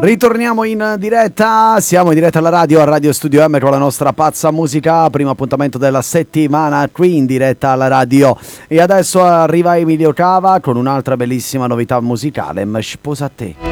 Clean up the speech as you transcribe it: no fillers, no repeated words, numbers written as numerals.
Ritorniamo in diretta, siamo in diretta alla radio, a Radio Studio M con la nostra pazza musica, primo appuntamento della settimana qui in diretta alla radio. E adesso arriva Emilio Cava con un'altra bellissima novità musicale, Sposa te.